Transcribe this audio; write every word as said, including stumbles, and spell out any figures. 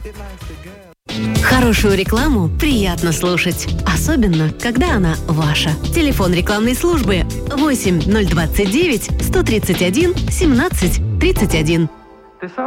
Хорошую рекламу приятно слушать, особенно когда она ваша. Телефон рекламной службы восемь ноль двадцать девять сто тридцать один семнадцать тридцать один.